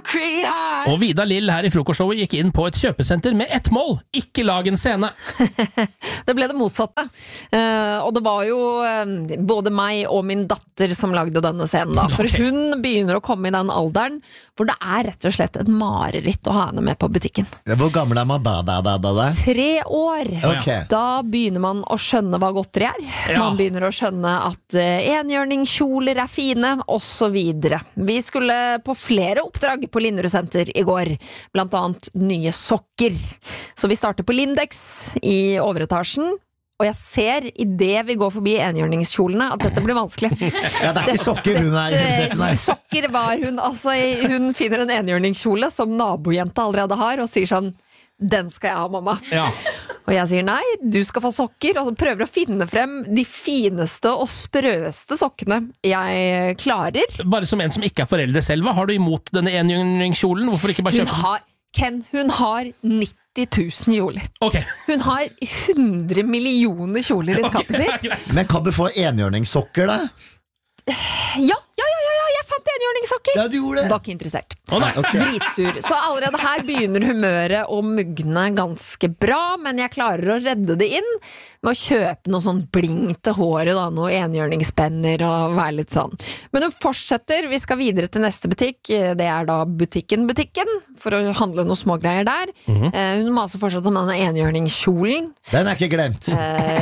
Og Vidar Lill her i frokostshowet gikk inn på et kjøpesenter med ett mål: ikke lag en scene. Det ble det motsatte. Og det var jo både meg og min datter som lagde denne scenen da. For hun begynner å komme i den alderen hvor det er rett og slett et mareritt å ha henne med på butikken. Hvor gammel er man da? 3 år. Okay. Da begynner man å skjønne hva godteri er. Man begynner å skjønne at enhjørningskjoler er fine, og så videre. Vi skulle på flere oppdrag på Linderud Senter i går, blant annet nye sokker. Så vi starter på Lindex i overetasjen, og jeg ser i det vi går forbi enhjørningskjolene at dette blir vanskelig. Ja, det er ikke sokker hun er interessert i. Sokker var hun, altså hun finner en enhjørningskjole som nabojente allerede har, og sier sånn: den skal jeg ha, mamma. Ja. Og jeg sier nei, du skal få sokker, og så prøver å finne frem de fineste og sprøeste sokkene jeg klarer. Bare som en som ikke er forelder selv, hva har du imot denne enhjørningskjolen? Hvorfor ikke bare kjøpe den? Hun har 90 000 kjoler. Okay. Hun har 100 millioner kjoler i skapet sitt. Men kan du få enhjørningssokker da? Ja, jeg fant enhjørningssokker. Ja, du gjorde det. Var ikke interessert. Okay. Dritsur. Så allerede her begynner humøret å mugne ganske bra, men jeg klarer å redde det inn med å kjøpe noe sånn bling til håret da, noe enhjørningspenner og være litt sånn. Men hun fortsetter, vi skal videre til neste butikk, det er da butikken, for å handle noe smågreier der. Hun maser fortsatt om denne enhjørningskjolen. Den er ikke glemt.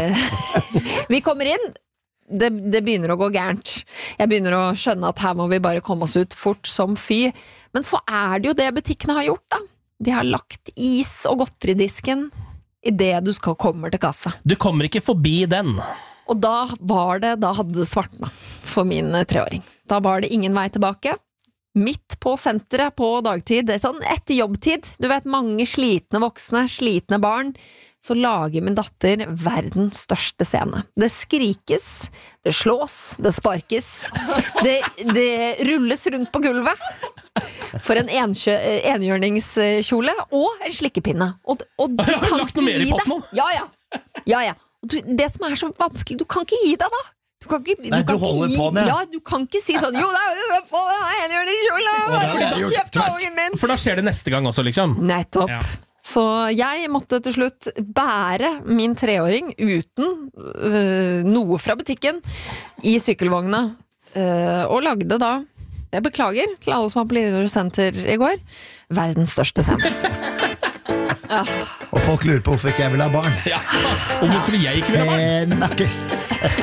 Vi kommer inn. Det begynner å gå gærent. Jeg begynner å skjønne at her må vi bare komme oss ut fort som fy. Men så er det jo det butikkene har gjort da. De har lagt is og godteridisken i det du skal komme til kassa. Du kommer ikke forbi den. Og da hadde det svartna for min 3-åring. Da var det ingen vei tilbake. Midt på senteret på dagtid, det er sånn etter jobbtid, du vet, mange slitne voksne, slitne barn, så lager min datter verdens største scene. Det skrikes, det slås, det sparkes, det rulles rundt på gulvet for en enhjørningskjole og en slikkepinne. Og du jeg har lagt noe mer i potten nå. Ja. Det som er så vanskelig, du kan ikke gi deg da. Du holder på med. Ja, du kan ikke si sånn: jo, få enhjørningskjole, for da skjer det neste gang også, liksom. Nettopp. Ja. Så jeg måtte til slutt bære min 3-åring uten noe fra butikken i sykkelvogna, og lagde da, jeg beklager til alle som var på Linderud Senter i går, verdens største scene. Og folk lurer på hvorfor ikke jeg vil ha barn. Ja. Og hvorfor jeg ikke vil ha barn. Nakkes.